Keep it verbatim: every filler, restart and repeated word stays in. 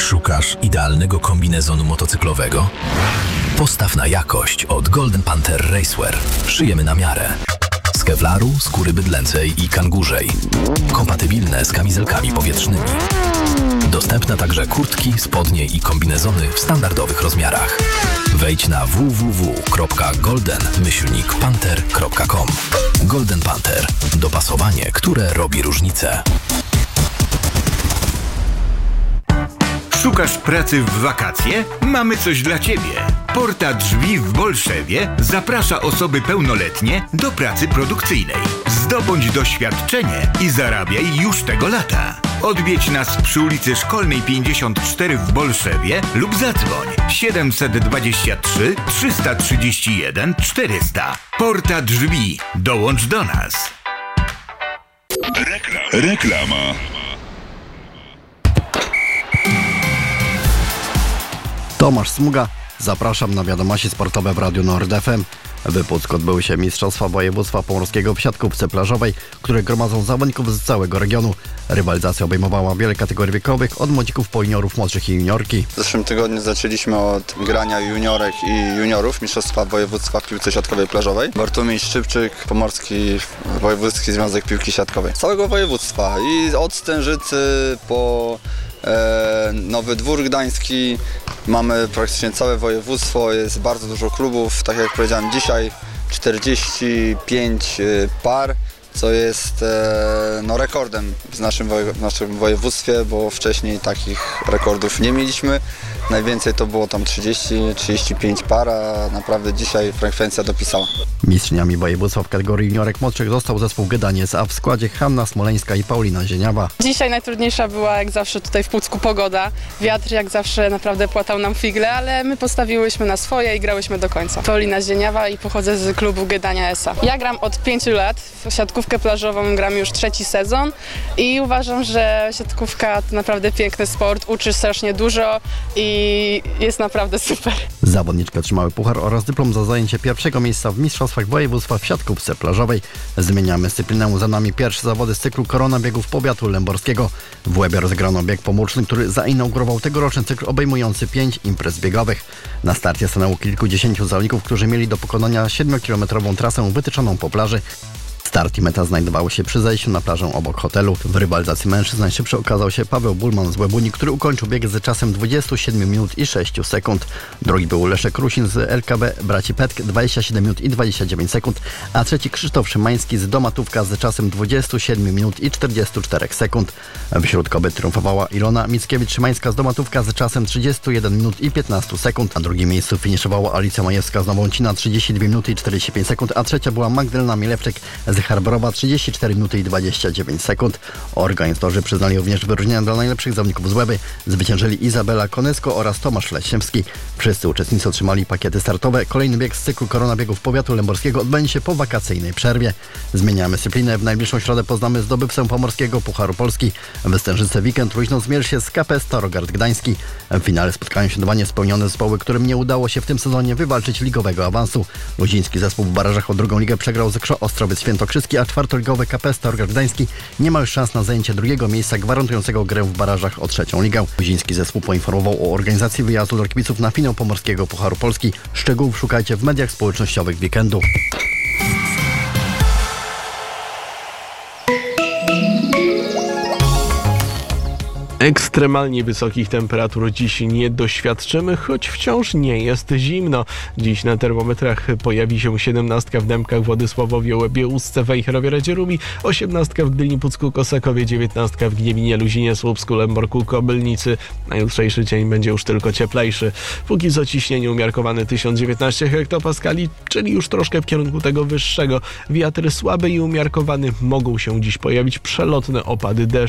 Szukasz idealnego kombinezonu motocyklowego? Postaw na jakość od Golden Panther Racewear. Szyjemy na miarę. Z kevlaru, skóry bydlęcej i kangurzej. Kompatybilne z kamizelkami powietrznymi. Dostępne także kurtki, spodnie i kombinezony w standardowych rozmiarach. Wejdź na w w w kropka golden myślnik panther kropka com. Golden Panther. Dopasowanie, które robi różnicę. Szukasz pracy w wakacje? Mamy coś dla Ciebie. Porta Drzwi w Bolszewie zaprasza osoby pełnoletnie do pracy produkcyjnej. Zdobądź doświadczenie i zarabiaj już tego lata. Odwiedź nas przy ulicy Szkolnej pięćdziesiąt cztery w Bolszewie lub zadzwoń siedemset dwadzieścia trzy trzysta trzydzieści jeden czterysta. Porta Drzwi. Dołącz do nas. Rekla- Reklama. Tomasz Smuga, zapraszam na wiadomości sportowe w Radiu Nord F M. W Pucku odbyły się Mistrzostwa Województwa Pomorskiego w siatkówce plażowej, które gromadzą zawodników z całego regionu. Rywalizacja obejmowała wiele kategorii wiekowych, od młodzików po juniorów, młodszych i juniorki. W zeszłym tygodniu zaczęliśmy od grania juniorek i juniorów Mistrzostwa Województwa w piłce siatkowej plażowej. Bartłomiej Szczypczyk, Pomorski Wojewódzki Związek Piłki Siatkowej. Z całego województwa i od Stężycy po e, Nowy Dwór Gdański. Mamy praktycznie całe województwo, jest bardzo dużo klubów, tak jak powiedziałem dzisiaj czterdzieści pięć par, co jest e, no, rekordem w naszym, woje, w naszym województwie, bo wcześniej takich rekordów nie mieliśmy. Najwięcej to było tam trzydzieści trzydzieści pięć par, a naprawdę dzisiaj frekwencja dopisała. Mistrzyniami województwa w kategorii juniorek młodszych został zespół Gdaniec, a w składzie Hanna Smoleńska i Paulina Zieniawa. Dzisiaj najtrudniejsza była jak zawsze tutaj w Pucku pogoda. Wiatr jak zawsze naprawdę płatał nam figle, ale my postawiłyśmy na swoje i grałyśmy do końca. Paulina Zieniawa i pochodzę z klubu Gdania S A. Ja gram od pięciu lat, w siatkówkę plażową gram już trzeci sezon i uważam, że siatkówka to naprawdę piękny sport, uczy strasznie dużo i jest naprawdę super. Zawodniczki otrzymały puchar oraz dyplom za zajęcie pierwszego miejsca w Mistrzostwach Województwa w siatkówce plażowej. Zmieniamy dyscyplinę, za nami pierwsze zawody z cyklu Korona Biegów Powiatu Lęborskiego. W Łebie rozegrano bieg pomórczny, który zainaugurował tegoroczny cykl obejmujący pięć imprez biegowych. Na starcie stanęło kilkudziesięciu zawodników, którzy mieli do pokonania siedmiokilometrową trasę wytyczoną po plaży. Start i meta znajdowały się przy zejściu na plażę obok hotelu. W rywalizacji mężczyzn najszybszy okazał się Paweł Bulman z Łebuni, który ukończył bieg z czasem dwadzieścia siedem minut i sześć sekund. Drugi był Leszek Rusin z L K B Braci Petk, dwadzieścia siedem minut i dwadzieścia dziewięć sekund, a trzeci Krzysztof Szymański z Domatówka z czasem dwadzieścia siedem minut i czterdzieści cztery sekund. Wśród kobiet triumfowała Ilona Mickiewicz-Szymańska z Domatówka z czasem trzydzieści jeden minut i piętnaście sekund. Na drugim miejscu finiszowała Alicja Majewska z Nowącina trzydzieści dwie minuty i czterdzieści pięć sekund, a trzecia była Magdalena Milewczyk z Harborowa trzydzieści cztery minuty i dwadzieścia dziewięć sekund. Organizatorzy przyznali również wyróżnienia dla najlepszych zawodników z Łeby. Zwyciężyli Izabela Konesko oraz Tomasz Leśniewski. Wszyscy uczestnicy otrzymali pakiety startowe. Kolejny bieg z cyklu Korona Biegów Powiatu Lęborskiego odbędzie się po wakacyjnej przerwie. Zmieniamy dyscyplinę. W najbliższą środę poznamy zdobywcę pomorskiego Pucharu Polski. W Stężyce weekend luźno zmierzy się z K P S Starogard Gdański. W finale spotkają się dwa niespełnione zespoły, którym nie udało się w tym sezonie wywalczyć ligowego awansu. Luziński zespół w barażach o drugą ligę przegrał z Krzo Ostrowiec Świętokrzyski, a czwartoligowy K P S Starogard Gdański nie ma już szans na zajęcie drugiego miejsca gwarantującego grę w barażach o trzecią ligę. Luziński zespół poinformował o organizacji wyjazdu dla kibiców na finał pomorskiego Pucharu Polski. Szczegółów szukajcie w mediach społecznościowych weekendu. Ekstremalnie wysokich temperatur dziś nie doświadczymy, choć wciąż nie jest zimno. Dziś na termometrach pojawi się siedemnastka w Dębkach, Władysławowie, Łebie, Ustce, Wejherowie, Radzierówi, osiemnastka w Gdyni, Pucku, Kosakowie, dziewiętnastka w Gniewinie, Luzinie, Słupsku, Lęborku, Kobylnicy. Na jutrzejszy dzień będzie już tylko cieplejszy. Póki co ciśnienie umiarkowane tysiąc dziewiętnaście hektopaskali, czyli już troszkę w kierunku tego wyższego. Wiatry słaby i umiarkowany, mogą się dziś pojawić przelotne opady deszczu.